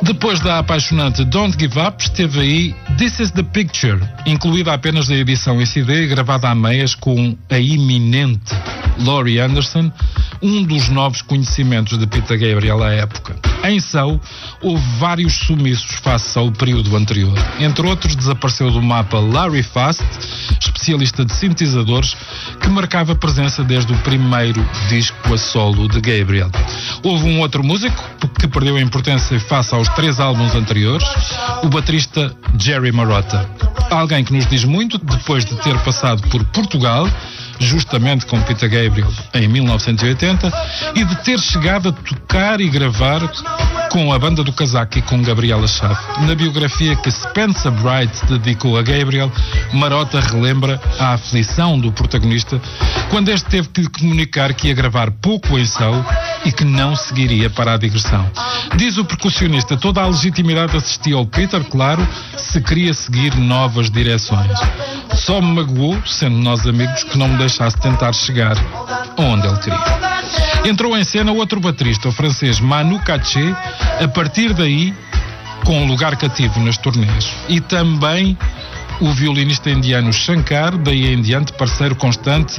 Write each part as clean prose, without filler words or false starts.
Depois da apaixonante Don't Give Up, esteve aí This Is The Picture, incluída apenas a edição em CD e gravada a meias com a iminente Laurie Anderson, um dos novos conhecimentos de Peter Gabriel à época. Em Soul, houve vários sumiços face ao período anterior. Entre outros, desapareceu do mapa Larry Fast, especialista de sintetizadores, que marcava presença desde o primeiro disco a solo de Gabriel. Houve um outro músico que perdeu a importância face aos 3 álbuns anteriores, o baterista Jerry Marotta. Alguém que nos diz muito depois de ter passado por Portugal, justamente com Peter Gabriel em 1980, e de ter chegado a tocar e gravar com a banda do Casaco e com Gabriela Chafe. Na biografia que Spencer Bright dedicou a Gabriel, Marotta relembra a aflição do protagonista quando este teve que lhe comunicar que ia gravar pouco em Soul e que não seguiria para a digressão. Diz o percussionista, toda a legitimidade assistia ao Peter, claro, se queria seguir novas direções. Só me magoou, sendo nós amigos, que não me deixasse tentar chegar onde ele queria. Entrou em cena outro baterista, o francês Manu Katché, a partir daí com um lugar cativo nas turnês. E também o violinista indiano Shankar, daí em diante parceiro constante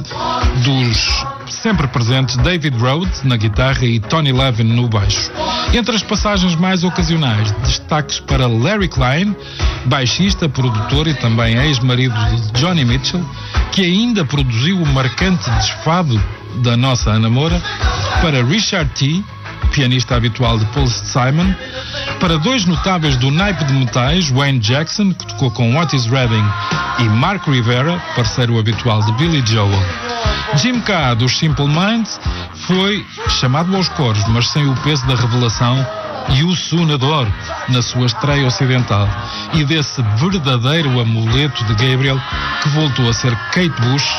dos sempre presentes David Rhodes na guitarra e Tony Levin no baixo. Entre as passagens mais ocasionais, destaques para Larry Klein, baixista, produtor e também ex-marido de Johnny Mitchell, que ainda produziu o marcante desfado da nossa Ana Moura, para Richard T., pianista habitual de Paul Simon, para 2 notáveis do naipe de metais, Wayne Jackson, que tocou com Otis Redding, e Mark Rivera, parceiro habitual de Billy Joel. Jim K., dos Simple Minds, foi chamado aos coros, mas sem o peso da revelação e o sonador na sua estreia ocidental, e desse verdadeiro amuleto de Gabriel que voltou a ser Kate Bush,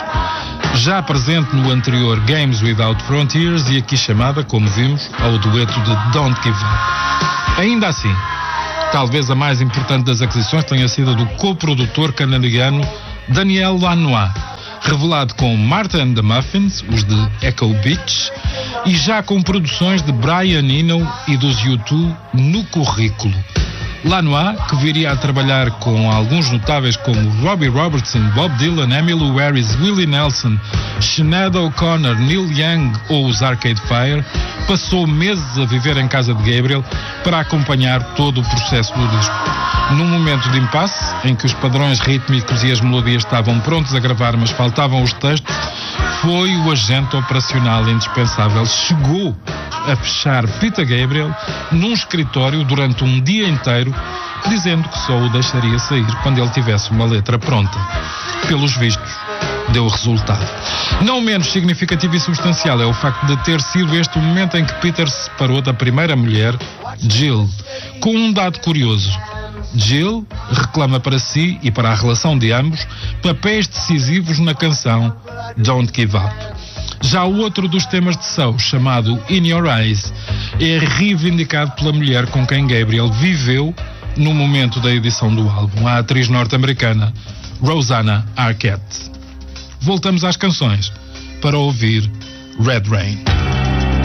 já presente no anterior Games Without Frontiers e aqui chamada, como vimos, ao dueto de Don't Give Up. Ainda assim, talvez a mais importante das aquisições tenha sido a do coprodutor canadiano Daniel Lanois, revelado com Martha and the Muffins, os de Echo Beach, e já com produções de Brian Eno e dos U2 no currículo. Lanois, que viria a trabalhar com alguns notáveis como Robbie Robertson, Bob Dylan, Emmylou Harris, Willie Nelson, Sinead O'Connor, Neil Young ou os Arcade Fire, passou meses a viver em casa de Gabriel para acompanhar todo o processo do disco. Num momento de impasse, em que os padrões rítmicos e as melodias estavam prontos a gravar, mas faltavam os textos, foi o agente operacional indispensável. Chegou a fechar Peter Gabriel num escritório durante um dia inteiro, dizendo que só o deixaria sair quando ele tivesse uma letra pronta. Pelos vistos, deu resultado. Não menos significativo e substancial é o facto de ter sido este o momento em que Peter se separou da primeira mulher, Jill, com um dado curioso. Jill reclama para si e para a relação de ambos papéis decisivos na canção Don't Give Up. Já o outro dos temas de Soul, chamado In Your Eyes, é reivindicado pela mulher com quem Gabriel viveu no momento da edição do álbum, a atriz norte-americana Rosanna Arquette. Voltamos às canções para ouvir Red Rain.